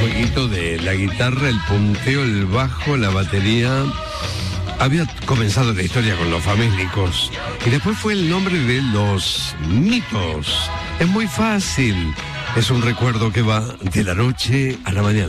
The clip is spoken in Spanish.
poquito de la guitarra, el punteo, el bajo, la batería. Había comenzado la historia con los Famélicos y después fue el nombre de los Mitos. Es muy fácil. Es un recuerdo que va de la noche a la mañana.